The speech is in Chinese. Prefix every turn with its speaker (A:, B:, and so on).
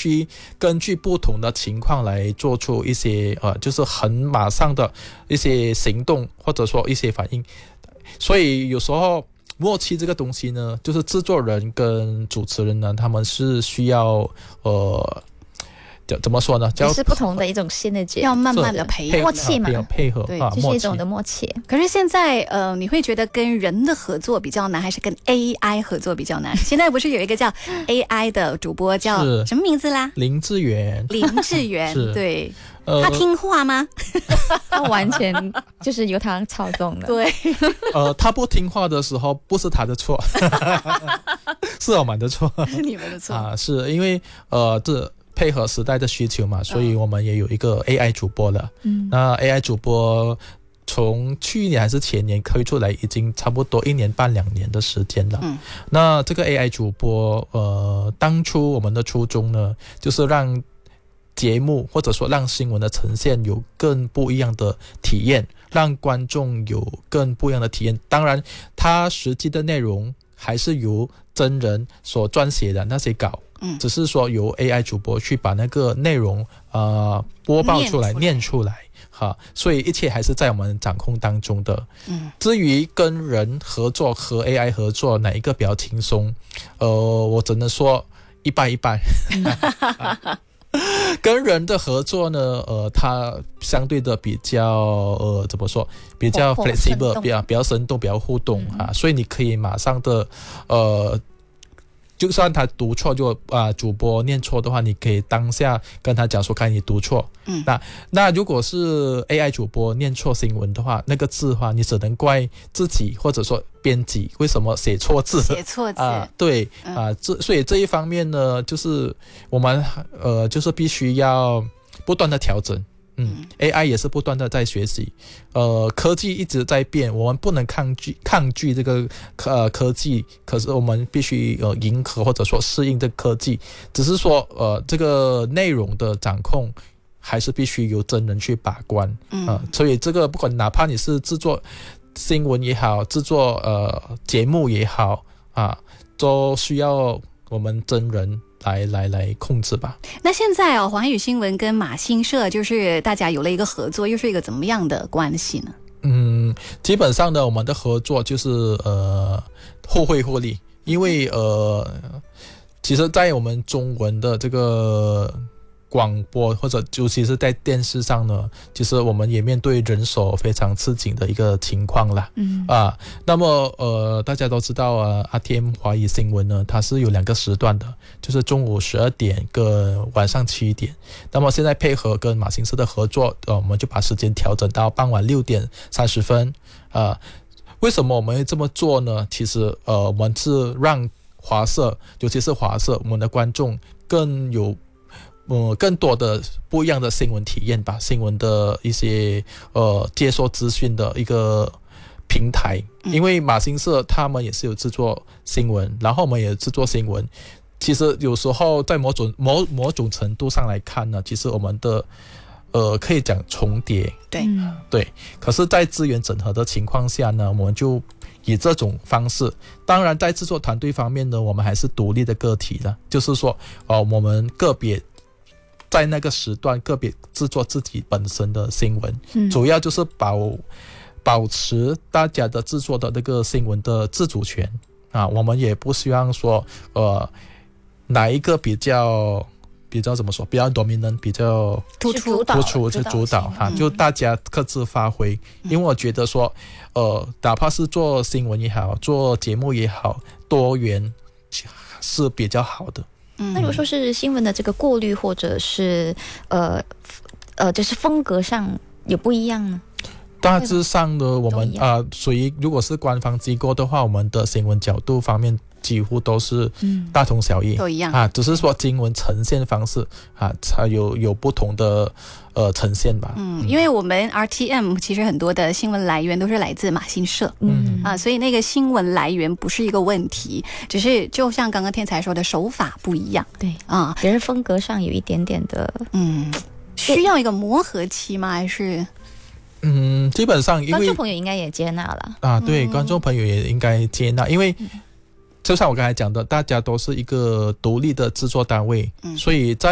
A: 须根据不同的情况来做出一些就是很马上的一些行动，或者说一些反应。所以有时候默契这个东西呢，就是制作人跟主持人呢，他们是需要怎么说呢？
B: 也是不同的一种synergy，
C: 要慢慢的培养
B: 默契嘛，
A: 配合，
C: 对，
B: 就是一种的默契。
C: 可是现在你会觉得跟人的合作比较难，还是跟 AI 合作比较难？现在不是有一个叫 AI 的主播叫什么名字啦？
A: 林志源，
C: 对。他听话吗？
B: 他完全就是由他操纵的。
C: 对，
A: 他不听话的时候，不是他的错，是我们的错，
C: 你们的错
A: 啊，是因为这配合时代的需求嘛，所以我们也有一个 AI 主播了。那 AI 主播从去年还是前年推出来，已经差不多1年半2年的时间了。那这个 AI 主播当初我们的初衷呢，就是让节目或者说让新闻的呈现有更不一样的体验，让观众有更不一样的体验。当然它实际的内容还是由真人所撰写的那些稿，只是说由 AI 主播去把那个内容播报出来念出来所以一切还是在我们掌控当中的。至于跟人合作和 AI 合作哪一个比较轻松，我只能说一半一半。跟人的合作呢，它相对的比较怎么说，比较 flexible， 比较生动，比较互动所以你可以马上的就算他读错就主播念错的话，你可以当下跟他讲说看你读错。那如果是 AI 主播念错新闻的话，那个字的话你只能怪自己或者说编辑为什么写错字。对所以这一方面呢，就是我们就是必须要不断的调整。AI 也是不断的在学习，科技一直在变，我们不能抗拒这个科技，可是我们必须迎合或者说适应这个科技，只是说这个内容的掌控还是必须由真人去把关。所以这个不管哪怕你是制作新闻也好，制作节目也好都需要我们真人来控制吧。
C: 那现在寰宇新闻跟马新社就是大家有了一个合作，又是一个怎么样的关系呢？
A: 基本上呢，我们的合作就是互惠互利，因为其实在我们中文的这个广播或者尤其是在电视上呢，其实我们也面对人手非常吃紧的一个情况啦。那么大家都知道RTM 华语新闻呢，它是有2个时段的，就是中午12点跟晚上7点。那么现在配合跟马新社的合作，我们就把时间调整到傍晚6点30分。为什么我们会这么做呢？其实我们是让华社，尤其是华社，我们的观众更多的不一样的新闻体验吧，新闻的一些接受资讯的一个平台。因为马新社他们也是有制作新闻，然后我们也制作新闻，其实有时候在某种程度上来看呢，其实我们的可以讲重叠。对，可是在资源整合的情况下呢，我们就以这种方式。当然在制作团队方面呢，我们还是独立的个体的，就是说我们个别在那个时段个别制作自己本身的新闻，主要就是保持大家的制作的那个新闻的自主权我们也不希望说哪一个比较怎么说，比较 dominant， 比较
B: 突出
A: 是主导就大家各自发挥。因为我觉得说哪怕是做新闻也好，做节目也好，多元是比较好的。
B: 那如果说是新闻的这个过滤或者是就是风格上有不一样呢？
A: 大致上呢，我们属于如果是官方机构的话，我们的新闻角度方面几乎都是大同小异，
C: 都一样
A: 只是说新闻呈现方式才有不同的呈现吧。
C: 因为我们 RTM 其实很多的新闻来源都是来自马新社，所以那个新闻来源不是一个问题，只是就像刚刚天才说的手法不一样。
B: 对只是风格上有一点点的
C: 需要一个磨合期吗？还是
A: 基本上因为
B: 观众朋友应该也接纳了
A: 对，观众朋友也应该接纳，因为就像我刚才讲的，大家都是一个独立的制作单位，所以在